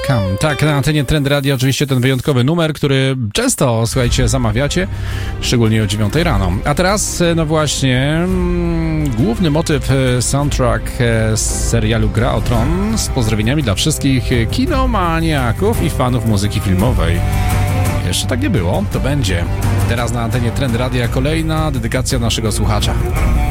Welcome. Tak, na antenie Trend Radio oczywiście ten wyjątkowy numer, który często, słuchajcie, zamawiacie, szczególnie o 9 rano. A teraz, no właśnie, główny motyw soundtrack z serialu Gra o Tron z pozdrowieniami dla wszystkich kinomaniaków i fanów muzyki filmowej. Jeszcze tak nie było, to będzie. Teraz na antenie Trend Radia kolejna dedykacja naszego słuchacza.